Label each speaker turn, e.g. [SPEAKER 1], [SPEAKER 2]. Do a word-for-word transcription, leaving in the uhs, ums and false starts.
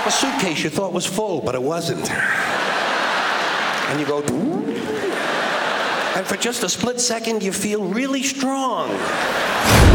[SPEAKER 1] up a suitcase you thought was full, but it wasn't. And you go, and for just a split second, you feel really strong.